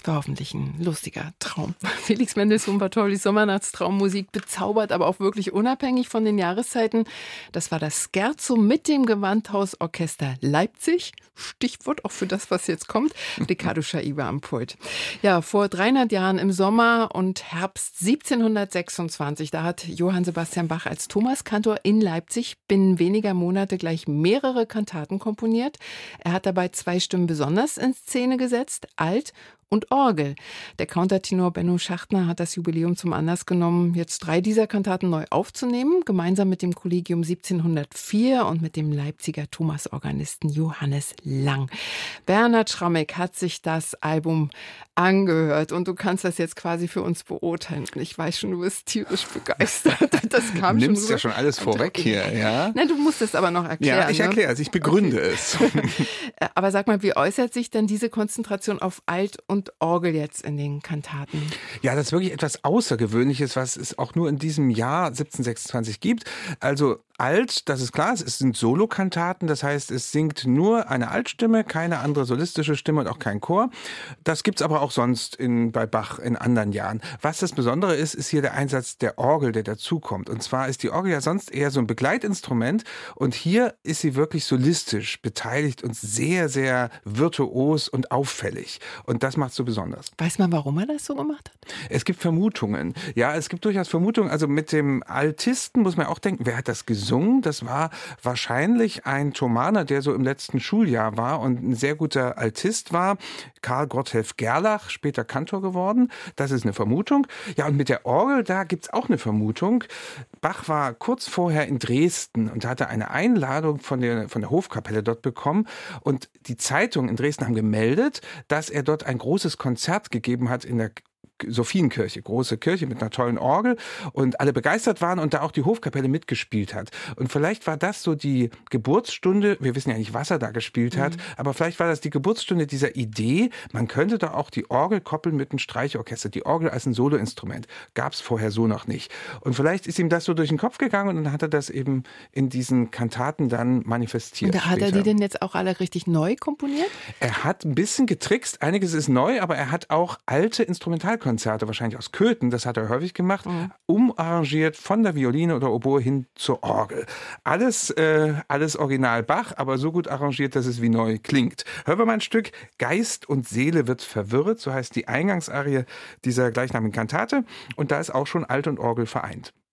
War hoffentlich ein lustiger Traum. Felix Mendelssohn Bartholdys Sommernachtstraummusik bezaubert, aber auch wirklich unabhängig von den Jahreszeiten. Das war das Scherzo mit dem Gewandhausorchester Leipzig. Stichwort auch für das, was jetzt kommt. Riccardo Schaibe am Pult. Ja, vor 300 Jahren im Sommer und Herbst 1726, da hat Johann Sebastian Bach als Thomaskantor in Leipzig binnen weniger Monate gleich mehrere Kantaten komponiert. Er hat dabei 2 Stimmen besonders in Szene gesetzt, Alt und Orgel. Der Countertenor Benno Schachtner hat das Jubiläum zum Anlass genommen, jetzt 3 dieser Kantaten neu aufzunehmen, gemeinsam mit dem Kollegium 1704 und mit dem Leipziger Thomasorganisten Johannes Lang. Bernhard Schrammeck hat sich das Album angehört und du kannst das jetzt quasi für uns beurteilen. Ich weiß schon, du bist tierisch begeistert. Das kam du nimmst schon ja schon alles vorweg hier, ja? Nein, du musst es aber noch erklären. Ja, ich erkläre es, ich begründe es. Aber sag mal, wie äußert sich denn diese Konzentration auf Alt und Orgel jetzt in den Kantaten? Ja, das ist wirklich etwas Außergewöhnliches, was es auch nur in diesem Jahr 1726 gibt. Also Alt, das ist klar, es sind Solokantaten, das heißt, es singt nur eine Altstimme, keine andere solistische Stimme und auch kein Chor. Das gibt's aber auch sonst bei Bach in anderen Jahren. Was das Besondere ist, ist hier der Einsatz der Orgel, der dazukommt. Und zwar ist die Orgel ja sonst eher so ein Begleitinstrument und hier ist sie wirklich solistisch beteiligt und sehr, sehr virtuos und auffällig. Und das macht es so besonders. Weiß man, warum er das so gemacht hat? Es gibt Vermutungen. Ja, es gibt durchaus Vermutungen. Also mit dem Altisten muss man auch denken, wer hat das gesungen? Das war wahrscheinlich ein Thomaner, der so im letzten Schuljahr war und ein sehr guter Altist war. Karl Gotthelf Gerlach, später Kantor geworden. Das ist eine Vermutung. Ja, und mit der Orgel, da gibt's auch eine Vermutung. Bach war kurz vorher in Dresden und hatte eine Einladung von der Hofkapelle dort bekommen. Und die Zeitungen in Dresden haben gemeldet, dass er dort ein großes Konzert gegeben hat in der Sophienkirche, große Kirche mit einer tollen Orgel und alle begeistert waren und da auch die Hofkapelle mitgespielt hat. Und vielleicht war das so die Geburtsstunde, wir wissen ja nicht, was er da gespielt hat, aber vielleicht war das die Geburtsstunde dieser Idee, man könnte da auch die Orgel koppeln mit einem Streichorchester, die Orgel als ein Soloinstrument. Gab es vorher so noch nicht. Und vielleicht ist ihm das so durch den Kopf gegangen und dann hat er das eben in diesen Kantaten dann manifestiert. Und hat er die denn jetzt auch alle richtig neu komponiert? Er hat ein bisschen getrickst, einiges ist neu, aber er hat auch alte Instrumentalkonzerte, wahrscheinlich aus Köthen, das hat er häufig gemacht, umarrangiert von der Violine oder Oboe hin zur Orgel. Alles original Bach, aber so gut arrangiert, dass es wie neu klingt. Hören wir mal ein Stück. Geist und Seele wird verwirrt, so heißt die Eingangsarie dieser gleichnamigen Kantate. Und da ist auch schon Alt und Orgel vereint.